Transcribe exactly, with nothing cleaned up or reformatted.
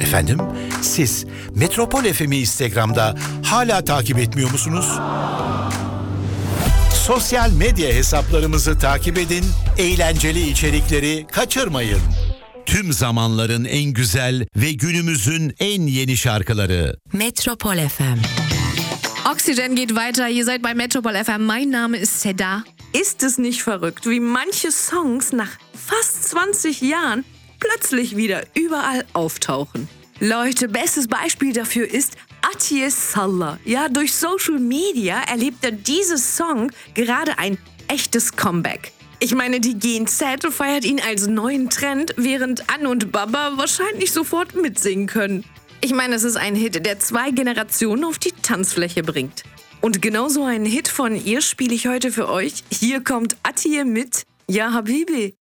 Efendim, siz Metropol F M'i Instagram'da hala takip etmiyor musunuz? Sosyal medya hesaplarımızı takip edin, eğlenceli içerikleri kaçırmayın. Tüm zamanların en güzel ve günümüzün en yeni şarkıları. Metropol F M. Oxygen geht weiter. Ihr seid bei Metropol F M. Mein Name ist Seda. Ist es nicht verrückt, wie manche Songs nach fast zwanzig Jahren plötzlich wieder überall auftauchen? Leute, bestes Beispiel dafür ist Atiye Sallah. Ja, durch Social Media erlebt er dieses Song gerade ein echtes Comeback. Ich meine, die Gen Z feiert ihn als neuen Trend, während Anne und Baba wahrscheinlich sofort mitsingen können. Ich meine, es ist ein Hit, der zwei Generationen auf die Tanzfläche bringt. Und genau so einen Hit von ihr spiele ich heute für euch. Hier kommt Atiye mit Ja Habibi.